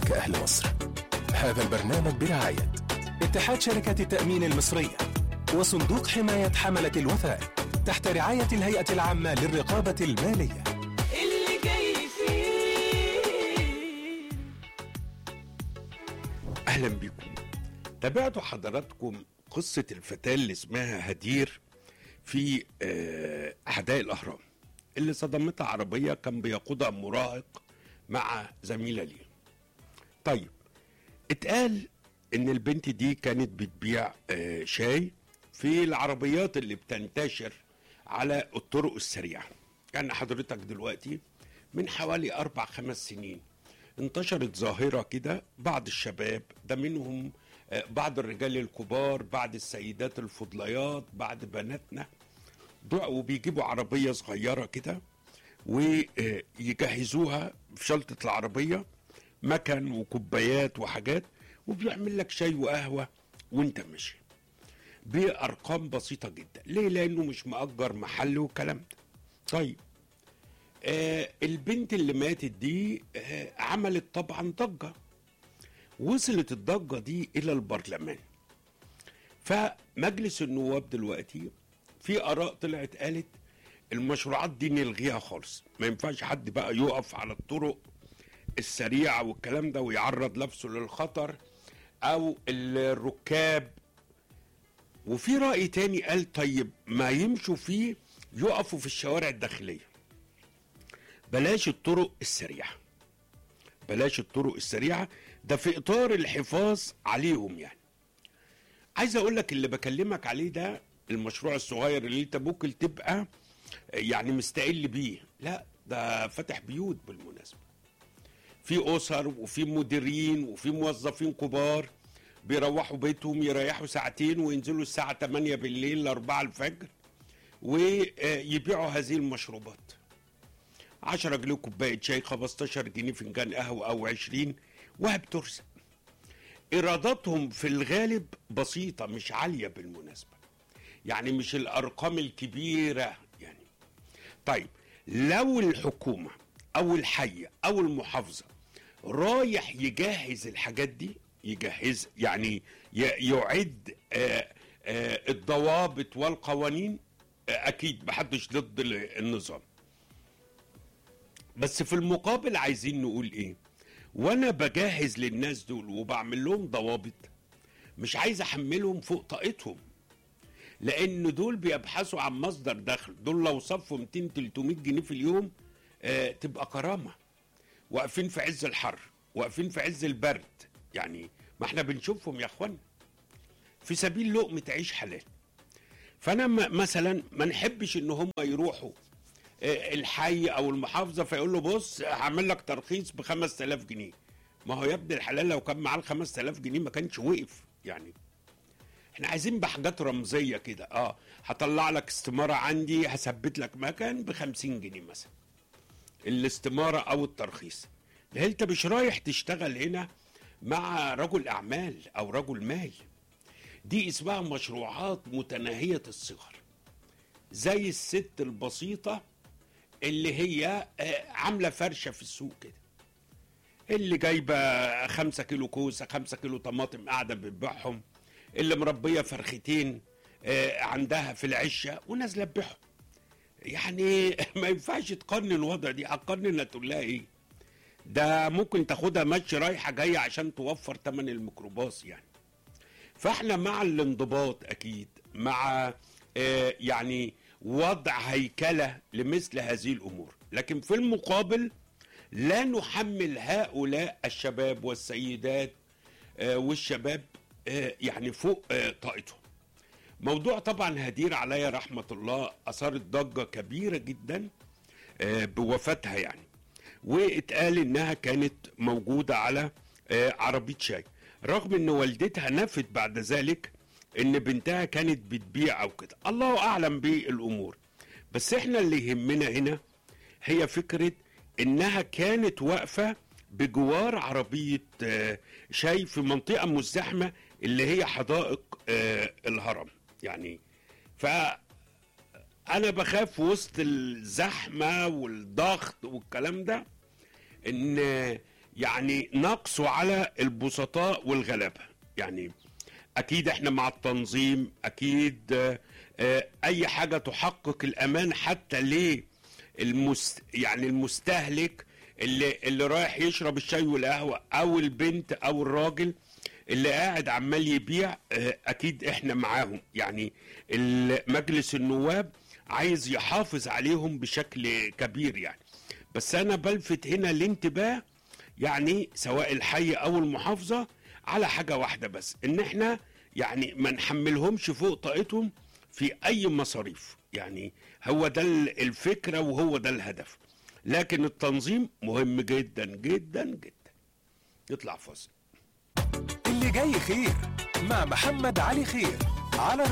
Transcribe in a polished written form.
لك أهل مصر. هذا البرنامج برعاية اتحاد شركات التأمين المصرية وصندوق حماية حملة الوثائق تحت رعاية الهيئة العامة للرقابة المالية. اللي جاي فيه. أهلا بكم. تابعتوا حضراتكم قصة الفتاة اللي اسمها هدير في أحداء الأهرام اللي صدمتها عربية كان بيقودها مراهق مع زميلة ليه. طيب اتقال إن البنت دي كانت بتبيع شاي في العربيات اللي بتنتشر على الطرق السريعة. يعني حضرتك دلوقتي من حوالي 4-5 سنين انتشرت ظاهرة كده، بعض الشباب ده منهم بعض الرجال الكبار، بعض السيدات الفضليات، بعض بناتنا، وبيجيبوا عربية صغيرة كده ويجهزوها في شنطة العربية مكن وكوبايات وحاجات، وبيعمل لك شاي وقهوة وانت ماشي بأرقام بسيطة جدا. ليه؟ لأنه مش مأجر محل والكلام ده. طيب البنت اللي ماتت دي عملت طبعا ضجة، وصلت الضجة دي إلى البرلمان. فمجلس النواب دلوقتي في آراء طلعت قالت المشروعات دي نلغيها خالص، ما ينفعش حد بقى يقف على الطرق السريعة والكلام ده ويعرض نفسه للخطر أو الركاب. وفي رأي تاني قال طيب ما يمشوا فيه، يقفوا في الشوارع الداخلية، بلاش الطرق السريعة، بلاش الطرق السريعة، ده في إطار الحفاظ عليهم. يعني عايز أقول لك اللي بكلمك عليه ده المشروع الصغير اللي انت ممكن تبقى يعني مستقل بيه، لا ده فتح بيوت بالمناسبة، في أسر وفي مديرين وفي موظفين كبار بيروحوا بيتهم يريحوا ساعتين وينزلوا الساعة 8 بالليل ل4 الفجر ويبيعوا هذه المشروبات. 10 جنيه كوباية شاي، 15 جنيه فنجان قهوة أو 20، وهبترزق. إيراداتهم في الغالب بسيطة مش عالية بالمناسبة، يعني مش الأرقام الكبيرة يعني. طيب لو الحكومة أو الحي أو المحافظة رايح يجهز الحاجات دي، يجهز يعني يعد الضوابط والقوانين، أكيد محدش ضد النظام. بس في المقابل عايزين نقول إيه؟ وأنا بجهز للناس دول وبعمل لهم ضوابط، مش عايز أحملهم فوق طاقتهم، لأن دول بيبحثوا عن مصدر دخل. دول لو صفوا 200-300 جنيه في اليوم تبقى كرامة. واقفين في عز الحر، واقفين في عز البرد، يعني ما احنا بنشوفهم يا اخوان في سبيل لقمة عيش حلال. فانا مثلا ما نحبش ان هم يروحوا الحي او المحافظة فيقول له بص هعمل لك ترخيص ب5000 جنيه. ما هو يا ابن الحلال لو كان معاه 5000 جنيه ما كانش وقف. يعني احنا عايزين بحاجات رمزية كده، هطلع لك استمارة عندي، هثبت لك مكان ب50 جنيه مثلا الاستمارة او الترخيص. لأن انت مش رايح تشتغل هنا مع رجل اعمال او رجل مال. دي اسمها مشروعات متناهية الصغر، زي الست البسيطة اللي هي عاملة فرشة في السوق كده، اللي جايبة 5 كيلو كوسة 5 كيلو طماطم قاعدة بتبيعهم، اللي مربية فرختين عندها في العشة ونازلة تبيعهم. يعني ما ينفعش تقارن الوضع دي. اقارن تقول لها ايه؟ ده ممكن تاخدها ماشي رايحة جاية عشان توفر تمن الميكروباص يعني. فاحنا مع الانضباط اكيد، مع يعني وضع هيكلة لمثل هذه الامور، لكن في المقابل لا نحمل هؤلاء الشباب والسيدات والشباب يعني فوق طاقتهم. موضوع طبعا هدير عليها رحمة الله أثارت ضجة كبيرة جدا بوفاتها يعني، واتقال انها كانت موجودة على عربية شاي، رغم ان والدتها نفت بعد ذلك ان بنتها كانت بتبيع او كده. الله اعلم بالامور، بس احنا اللي يهمنا هنا هي فكرة انها كانت واقفة بجوار عربية شاي في منطقة مزدحمة اللي هي حدائق الهرم يعني. فأنا بخاف وسط الزحمة والضغط والكلام ده ان يعني نقصه على البسطاء والغلابة. يعني اكيد احنا مع التنظيم، اكيد اي حاجة تحقق الامان حتى يعني المستهلك اللي رايح يشرب الشاي والقهوة، او البنت او الراجل اللي قاعد عمال يبيع، اكيد احنا معاهم. يعني مجلس النواب عايز يحافظ عليهم بشكل كبير يعني. بس انا بلفت هنا الانتباه، يعني سواء الحي او المحافظة، على حاجة واحدة بس، ان احنا يعني ما نحملهمش فوق طاقتهم في اي مصاريف. يعني هو ده الفكرة وهو ده الهدف. لكن التنظيم مهم جدا جدا جدا. يطلع فاصل. اللي جاي خير مع محمد علي خير على